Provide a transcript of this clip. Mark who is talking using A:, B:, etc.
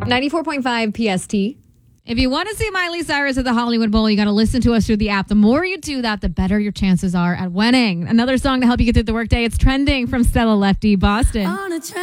A: 94.5 PST.
B: If you want to see Miley Cyrus at the Hollywood Bowl, you got to listen to us through the app. The more you do that, the better your chances are at winning. Another song to help you get through the workday. It's trending from Stella Lefty, Boston.